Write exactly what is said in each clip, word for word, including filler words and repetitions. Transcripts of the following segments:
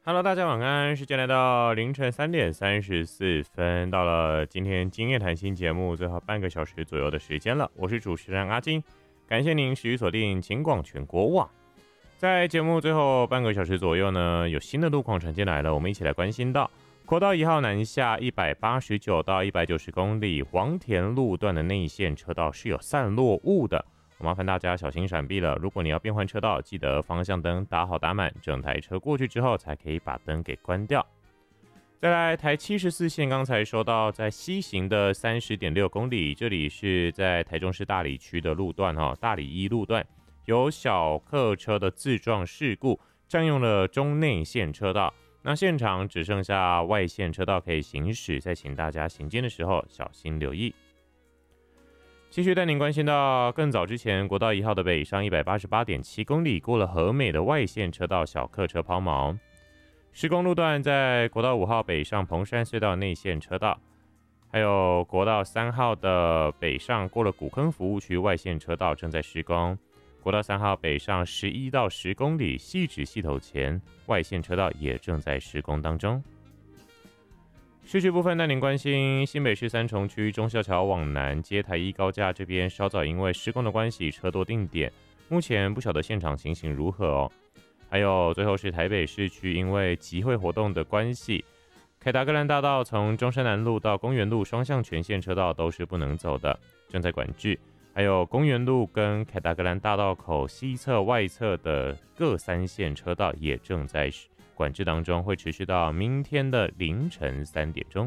Hello，大家晚安。时间来到凌晨三点三十四分，到了今天今夜谈心节目最后半个小时左右的时间了。我是主持人阿金，感谢您持续锁定秦广全国网。在节目最后半个小时左右呢，有新的路况传进来了，我们一起来关心到国道一号南下一百八十九到一百九十公里黄田路段的内线车道是有散落雾的。麻烦大家小心闪避了。如果你要变换车道，记得方向灯打好打满，整台车过去之后才可以把灯给关掉。再来，台七十四线刚才说到，在西行的 三十点六公里，这里是在台中市大里区的路段哈，大里一路段有小客车的自撞事故，占用了中内线车道，那现场只剩下外线车道可以行驶，再请大家行进的时候小心留意。继续带您关心到更早之前，国道一号的北上 一百八十八点七公里过了和美的外线车道，小客车抛锚。施工路段在国道五号北上彭山隧道内线车道，还有国道三号的北上过了古坑服务区外线车道正在施工。国道三号北上十一到十公里汐止系统前外线车道也正在施工当中。市区部分带您关心新北市三重区忠孝桥往南接台一高架这边稍早因为施工的关系车多定点，目前不晓得现场情形如何哦。还有最后是台北市区因为集会活动的关系，凯达格兰大道从中山南路到公园路双向全线车道都是不能走的，正在管制。还有公园路跟凯达格兰大道口西侧外侧的各三线车道也正在管制当中，会持续到明天的凌晨三点钟。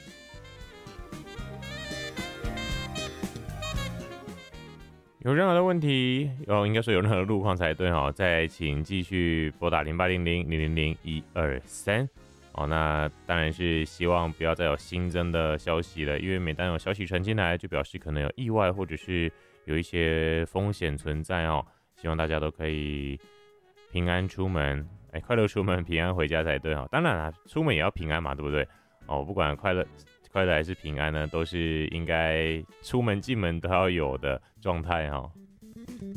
有任何的问题，哦，应该说有任何的路况才对哦，再请继续拨打零八零零零零零一二三。哦，那当然是希望不要再有新增的消息了，因为每当有消息传进来，就表示可能有意外或者是有一些风险存在哦。希望大家都可以平安出门，哎，快乐出门，平安回家才对哦。当然啦，出门也要平安嘛，对不对？哦，不管快乐、快乐还是平安呢，都是应该出门进门都要有的状态哈。